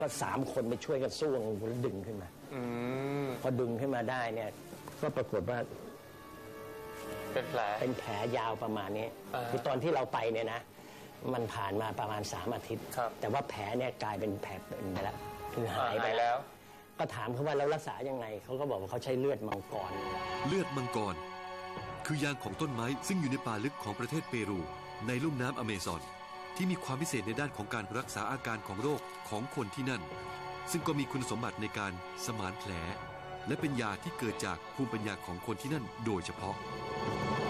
ก็3 คนไปช่วยกันสู้แล้วดึงขึ้นมาพอดึงขึ้นมาได้เนี่ยก็ปรากฏว่าเป็นแผลยาวประมาณนี้คือตอนที่เราไปเนี่ยนะมันผ่านมาประมาณ3 อาทิตย์แต่ว่าแผลเนี่ยกลายเป็นแผลเป็นไปแล้วคือหายไปแล้วก็ถามเขาว่าแล้วรักษายังไงเขาก็บอกว่าเขาใช้เลือดมังกรเลือดมังกรคือยางของต้นไม้ซึ่งอยู่ในป่าลึกของประเทศเปรูในลุ่มน้ำอเมซอนที่มีความพิเศษในด้านของการรักษาอาการของโรคของคนที่นั่นซึ่งก็มีคุณสมบัติในการสมานแผลและเป็นยาที่เกิดจากภูมิปัญญาของคนที่นั่นโดยเฉพาะ